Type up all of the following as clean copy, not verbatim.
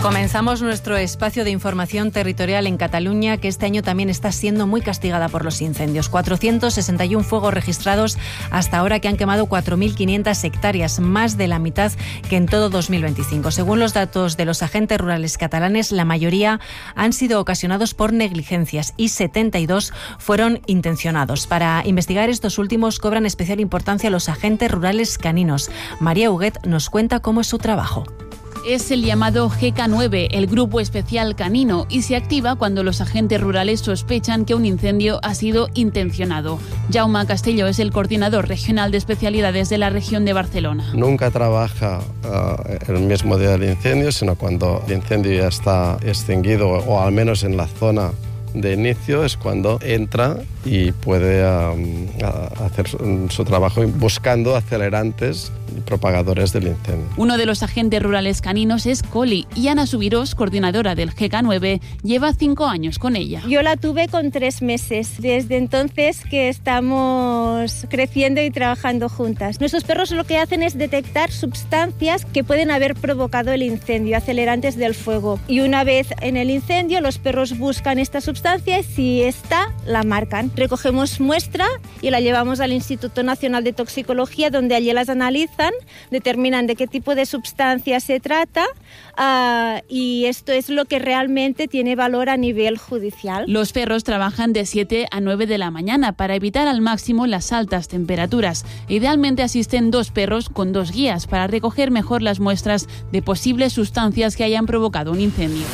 Comenzamos nuestro espacio de información territorial en Cataluña, que este año también está siendo muy castigada por los incendios. 461 fuegos registrados hasta ahora, que han quemado 4.500 hectáreas, más de la mitad que en todo 2025. Según los datos de los agentes rurales catalanes, la mayoría han sido ocasionados por negligencias y 72 fueron intencionados. Para investigar estos últimos cobran especial importancia los agentes rurales caninos. María Huguet nos cuenta cómo es su trabajo. Es el llamado GK9, el Grupo Especial Canino, y se activa cuando los agentes rurales sospechan que un incendio ha sido intencionado. Jaume Castelló es el coordinador regional de especialidades de la región de Barcelona. Nunca trabaja en el mismo día del incendio, sino cuando el incendio ya está extinguido, o al menos en la zona de inicio, es cuando entra y puede hacer su trabajo buscando acelerantes y propagadores del incendio. Uno de los agentes rurales caninos es Coli, y Ana Subirós, coordinadora del GK9, lleva 5 años con ella. Yo la tuve con 3 meses, desde entonces que estamos creciendo y trabajando juntas. Nuestros perros lo que hacen es detectar sustancias que pueden haber provocado el incendio, acelerantes del fuego. Y una vez en el incendio, los perros buscan esta sustancia y si está, la marcan. Recogemos muestra y la llevamos al Instituto Nacional de Toxicología, donde allí las analizan, determinan de qué tipo de sustancia se trata y esto es lo que realmente tiene valor a nivel judicial. Los perros trabajan de 7 a 9 de la mañana para evitar al máximo las altas temperaturas. Idealmente asisten 2 perros con 2 guías para recoger mejor las muestras de posibles sustancias que hayan provocado un incendio.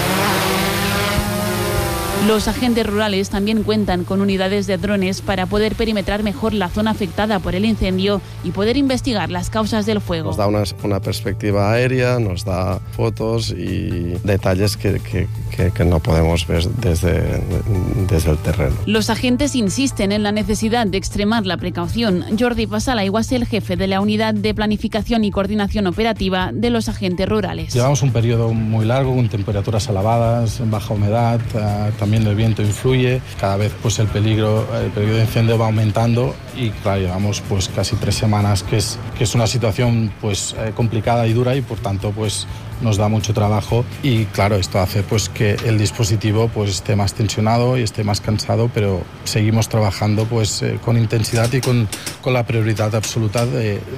Los agentes rurales también cuentan con unidades de drones para poder perimetrar mejor la zona afectada por el incendio y poder investigar las causas del fuego. Nos da una perspectiva aérea, nos da fotos y detalles que no podemos ver desde el terreno. Los agentes insisten en la necesidad de extremar la precaución. Jordi Pasalaigua es el jefe de la Unidad de Planificación y Coordinación Operativa de los agentes rurales. Llevamos un periodo muy largo con temperaturas elevadas, baja humedad, también el viento influye, cada vez pues el peligro de incendio va aumentando y claro, llevamos pues casi 3 semanas que es una situación pues complicada y dura y por tanto pues nos da mucho trabajo y claro, esto hace pues que el dispositivo pues esté más tensionado y esté más cansado, pero seguimos trabajando pues con intensidad y con la prioridad absoluta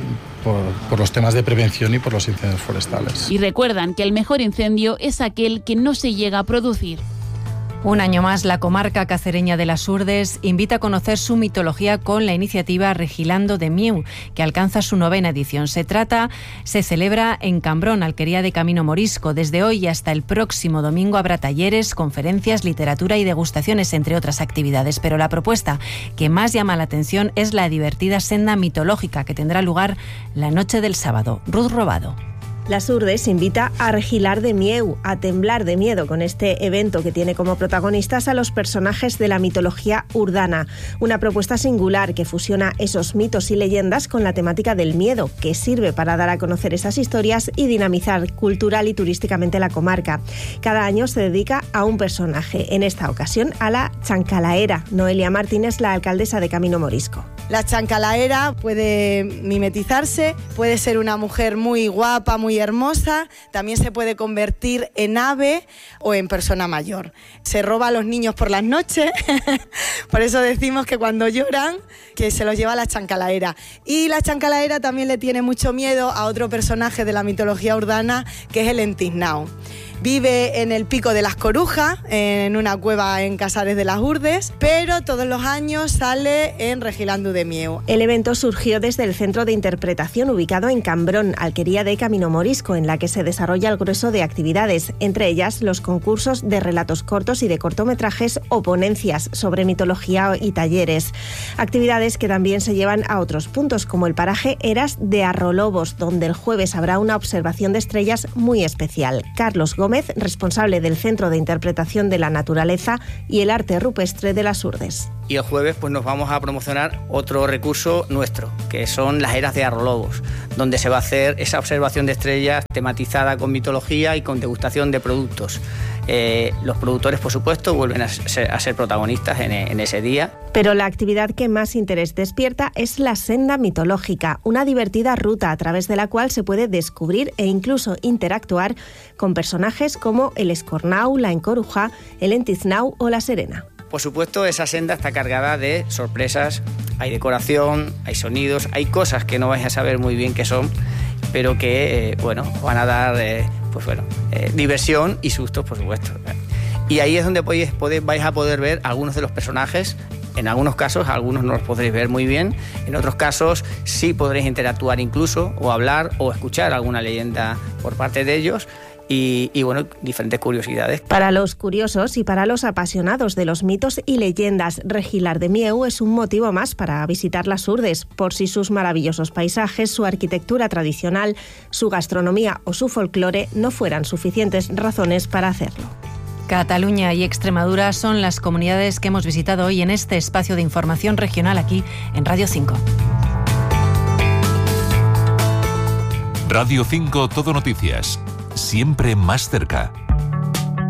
por los temas de prevención y por los incendios forestales. Y recuerdan que el mejor incendio es aquel que no se llega a producir. Un año más, la comarca cacereña de las Urdes invita a conocer su mitología con la iniciativa Regilando de Mieu, que alcanza su 9ª edición. Se celebra en Cambrón, Alquería de Camino Morisco. Desde hoy y hasta el próximo domingo habrá talleres, conferencias, literatura y degustaciones, entre otras actividades. Pero la propuesta que más llama la atención es la divertida senda mitológica que tendrá lugar la noche del sábado. Ruth Robado. Las Urdes invita a regilar de mieu, a temblar de miedo, con este evento que tiene como protagonistas a los personajes de la mitología urdana. Una propuesta singular que fusiona esos mitos y leyendas con la temática del miedo, que sirve para dar a conocer esas historias y dinamizar cultural y turísticamente la comarca. Cada año se dedica a un personaje, en esta ocasión a la chancalaera. Noelia Martínez, la alcaldesa de Camino Morisco. La chancalaera puede mimetizarse, puede ser una mujer muy guapa, muy hermosa, también se puede convertir en ave o en persona mayor. Se roba a los niños por las noches, por eso decimos que cuando lloran, que se los lleva la chancalaera. Y la chancalaera también le tiene mucho miedo a otro personaje de la mitología urdana, que es el entiznao. Vive en el Pico de las Corujas, en una cueva en Casares de las Urdes, pero todos los años sale en Regilando de Mieu. El evento surgió desde el Centro de Interpretación ubicado en Cambrón, Alquería de Camino Morisco, en la que se desarrolla el grueso de actividades, entre ellas los concursos de relatos cortos y de cortometrajes o ponencias sobre mitología y talleres. Actividades que también se llevan a otros puntos, como el paraje Eras de Arrolobos, donde el jueves habrá una observación de estrellas muy especial. Carlos Gómez, responsable del Centro de Interpretación de la Naturaleza y el Arte Rupestre de las Urdes. Y el jueves pues nos vamos a promocionar otro recurso nuestro, que son las Eras de Arrolobos, donde se va a hacer esa observación de estrellas de ellas tematizada con mitología y con degustación de productos. Los productores, por supuesto, vuelven a ser protagonistas en ese día. Pero la actividad que más interés despierta es la senda mitológica, una divertida ruta a través de la cual se puede descubrir e incluso interactuar con personajes como el Escornau, la Encoruja, el Entiznau o la Serena. Por supuesto, esa senda está cargada de sorpresas, hay decoración, hay sonidos, hay cosas que no vais a saber muy bien qué son, pero que van a dar diversión y sustos, por supuesto. Y ahí es donde vais a poder ver algunos de los personajes. En algunos casos, algunos no los podréis ver muy bien, en otros casos sí podréis interactuar incluso, o hablar o escuchar alguna leyenda por parte de ellos. Y diferentes curiosidades. Para los curiosos y para los apasionados de los mitos y leyendas, Regilar de Mieu es un motivo más para visitar las Urdes, por si sus maravillosos paisajes, su arquitectura tradicional, su gastronomía o su folclore no fueran suficientes razones para hacerlo. Cataluña y Extremadura son las comunidades que hemos visitado hoy en este espacio de información regional aquí en Radio 5. Radio 5 Todo Noticias. Siempre más cerca.